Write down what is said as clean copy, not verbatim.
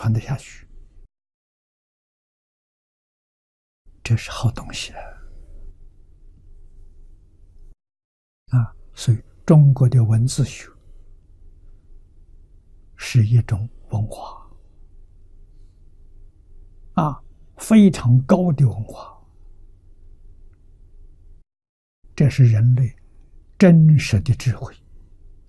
传得下去，这是好东西啊！所以中国的文字学是一种文化啊，非常高的文化，这是人类真实的智慧。